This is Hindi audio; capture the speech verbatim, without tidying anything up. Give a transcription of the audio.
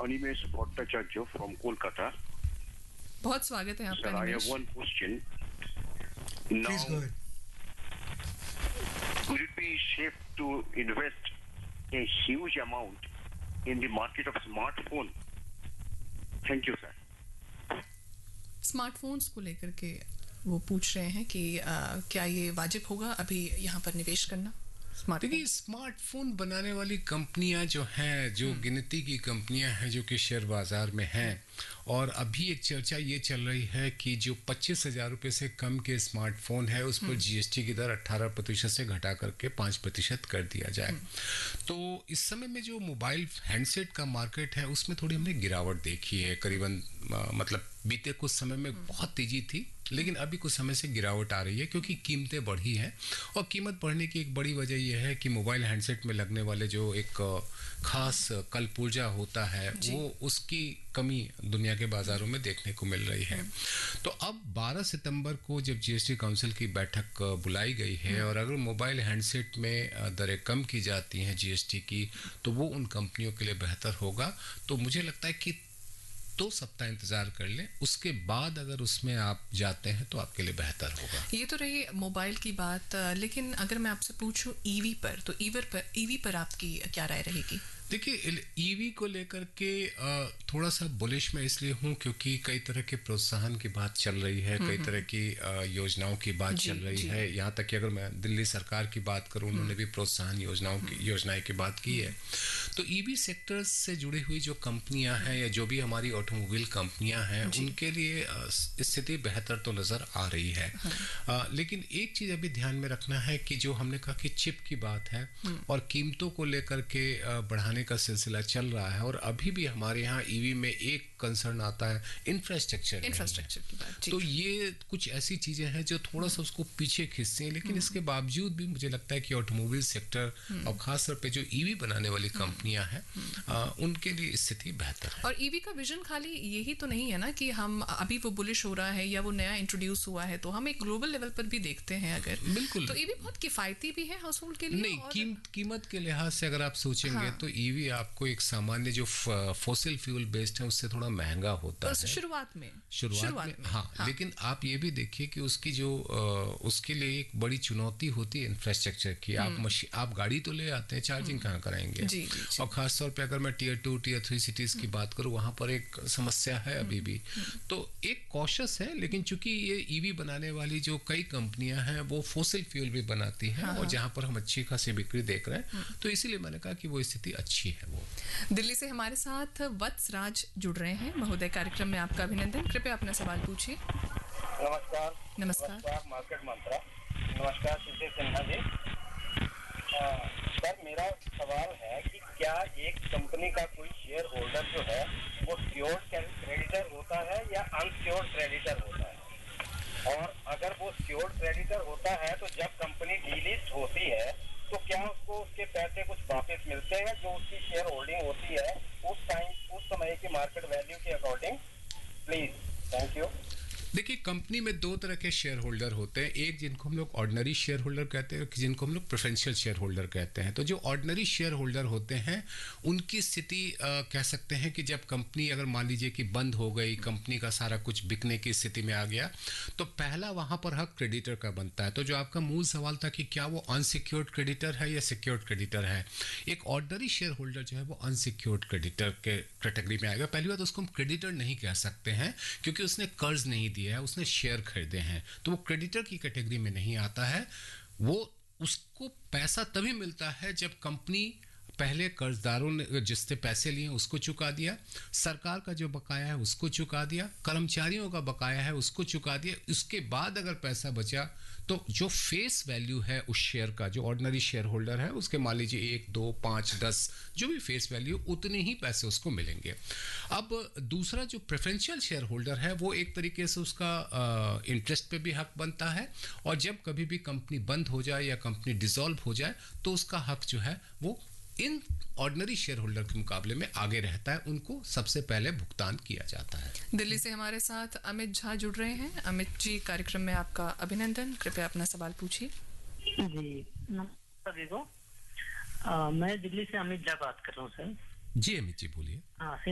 Animesh Bhattacharya from Kolkata. बहुत स्वागत है आपका Sir, I Nimesh. have one question. Please go Now, ahead. would it be safe to invest a huge amount in the market of smartphone? Thank you, sir. Smartphones को लेकर के वो पूछ रहे हैं कि आ, क्या ये वाजिब होगा अभी यहाँ पर निवेश करना स्मार्टफोन? देखिए, स्मार्टफोन बनाने वाली कंपनियां जो हैं, जो गिनती की कंपनियां हैं जो कि शेयर बाजार में हैं, और अभी एक चर्चा ये चल रही है कि जो पच्चीस हजार रुपये से कम के स्मार्टफोन है उस पर जीएसटी की दर अट्ठारह प्रतिशत से घटा करके पाँच प्रतिशत कर दिया जाए। तो इस समय में जो मोबाइल हैंडसेट का मार्केट है उसमें थोड़ी हमने गिरावट देखी है। करीबन मतलब बीते कुछ समय में बहुत तेजी थी, लेकिन अभी कुछ समय से गिरावट आ रही है क्योंकि कीमतें बढ़ी हैं। और कीमत बढ़ने की एक बड़ी वजह यह है कि मोबाइल हैंडसेट में लगने वाले जो एक खास कलपुर्जा होता है वो उसकी कमी दुनिया के बाजारों में देखने को मिल रही है। तो अब बारह सितंबर को जब जीएसटी काउंसिल की बैठक बुलाई गई है और अगर मोबाइल हैंडसेट में दरें कम की जाती हैं जीएसटी की, तो वो उन कंपनियों के लिए बेहतर होगा। तो मुझे लगता है कि दो सप्ताह इंतजार कर लें, उसके बाद अगर उसमें आप जाते हैं तो आपके लिए बेहतर होगा। ये तो रही मोबाइल की बात, लेकिन अगर मैं आपसे पूछूं ईवी पर, तो ईवर पर ईवी पर आपकी क्या राय रहेगी? देखिए, ईवी को लेकर के थोड़ा सा बुलिश मैं इसलिए हूँ क्योंकि कई तरह के प्रोत्साहन की बात चल रही है, कई तरह की योजनाओं की बात चल रही है। यहाँ तक कि अगर मैं दिल्ली सरकार की बात करूँ, उन्होंने भी प्रोत्साहन योजनाओं की योजनाएं की बात की है। तो ईवी सेक्टर से जुड़ी हुई जो कंपनियां हैं या जो भी हमारी ऑटोमोबाइल कंपनियां हैं, उनके लिए स्थिति बेहतर तो नजर आ रही है। आ, लेकिन एक चीज अभी ध्यान में रखना है कि जो हमने कहा कि चिप की बात है और कीमतों को लेकर के बढ़ाने का सिलसिला चल रहा है, और अभी भी हमारे यहाँ ईवी में एक कंसर्न आता है इंफ्रास्ट्रक्चर इंफ्रास्ट्रक्चर की बात। तो ये कुछ ऐसी चीजें हैं जो थोड़ा सा उसको पीछे खींचती हैं, लेकिन इसके बावजूद भी मुझे लगता है कि ऑटोमोबाइल सेक्टर और खासतौर पे जो ईवी बनाने वाली कंपनियां हैं उनके लिए स्थिति बेहतर है। और ईवी का विजन खाली यही तो नहीं है ना कि हम अभी वो बुलिश हो रहा है या वो नया इंट्रोड्यूस हुआ है, तो हम एक ग्लोबल लेवल पर भी देखते हैं अगर, बिल्कुल, तो ईवी बहुत किफायती भी है हाउस होल्ड के लिए। नहीं, कीमत कीमत के लिहाज से अगर आप सोचेंगे तो ईवी आपको एक सामान्य जो फॉसिल फ्यूल बेस्ड है उससे थोड़ा महंगा होता है शुरुआत में शुरुआत, शुरुआत में, में हाँ, हाँ लेकिन आप ये भी देखिए कि उसकी जो उसके लिए एक बड़ी चुनौती होती है इंफ्रास्ट्रक्चर की। आप मशीन आप गाड़ी तो ले आते हैं, चार्जिंग कहाँ कराएंगे? जी, जी, जी। और खासतौर पे अगर मैं tier two tier three cities की बात करूँ, वहां पर एक समस्या है अभी भी। तो एक कॉशस है, लेकिन चूंकि ये ईवी बनाने वाली जो कई कंपनियां हैं वो फॉसिल फ्यूल भी बनाती हैं, और जहां पर हम अच्छी खासी बिक्री देख रहे हैं, तो इसीलिए मैंने कहा कि वो स्थिति अच्छी है। वो दिल्ली से हमारे साथ वत्स राज जुड़ रहे हैं। महोदय, कार्यक्रम में आपका अभिनंदन। कृपया अपना सवाल पूछिए। नमस्कार। नमस्कार, नमस्कार मार्केट मंत्रा। नमस्कार सुशील सिन्हा जी। सर, मेरा सवाल है कि क्या एक कंपनी का कोई शेयर होल्डर जो है वो श्योर्ड क्रेडिटर होता है या अनश्योर्ड क्रेडिटर होता है? और अगर वो श्योर्ड क्रेडिटर होता है तो जब कंपनी डीलिस्ट होती है तो क्या उसको उसके पैसे कुछ वापस मिलते हैं जो उसकी शेयर होल्डिंग होती है उस टाइम उस समय की मार्केट वैल्यू के अकॉर्डिंग? Please, thank you. देखिए, कंपनी में दो तरह के शेयर होल्डर होते हैं, एक जिनको हम लोग ऑर्डिनरी शेयर होल्डर कहते हैं, जिनको हम लोग प्रेफरेंशियल शेयर होल्डर कहते हैं। तो जो ऑर्डिनरी शेयर होल्डर होते हैं उनकी स्थिति कह सकते हैं कि जब कंपनी अगर मान लीजिए कि बंद हो गई, कंपनी का सारा कुछ बिकने की स्थिति में आ गया, तो पहला वहां पर हक क्रेडिटर का बनता है। तो जो आपका मूल सवाल था कि क्या वो अनसिक्योर्ड क्रेडिटर है या सिक्योर्ड क्रेडिटर है, एक ऑर्डिनरी शेयर होल्डर जो है वो अनसिक्योर्ड क्रेडिटर के कैटेगरी में आएगा। पहली बात, उसको हम क्रेडिटर नहीं कह सकते हैं क्योंकि उसने कर्ज नहीं दिया है, उसने शेयर खरीदे हैं, तो वो क्रेडिटर की कैटेगरी में नहीं आता है। वो उसको पैसा तभी मिलता है जब कंपनी पहले कर्जदारों ने जिससे पैसे लिए उसको चुका दिया, सरकार का जो बकाया है उसको चुका दिया, कर्मचारियों का बकाया है उसको चुका दिया। उसके बाद अगर पैसा बचा तो जो फेस वैल्यू है उस शेयर का, जो ऑर्डिनरी शेयर होल्डर है उसके मान लीजिए एक दो पाँच दस जो भी फेस वैल्यू, उतने ही पैसे उसको मिलेंगे। अब दूसरा जो प्रेफरेंशियल शेयर होल्डर है वो एक तरीके से उसका इंटरेस्ट पे भी हक बनता है, और जब कभी भी कंपनी बंद हो जाए या कंपनी डिसॉल्व हो जाए तो उसका हक जो है वो इन ऑर्डिनरी शेयर होल्डर के मुकाबले में आगे रहता है, उनको सबसे पहले भुगतान किया जाता है। दिल्ली से हमारे साथ अमित झा जुड़ रहे हैं। अमित जी, कार्यक्रम में आपका अभिनंदन। कृपया अपना सवाल पूछिए। जी नमस्कार दीदो, मैं दिल्ली से अमित झा बात कर रहा हूँ सर। जी अमित जी बोलिए। हाँ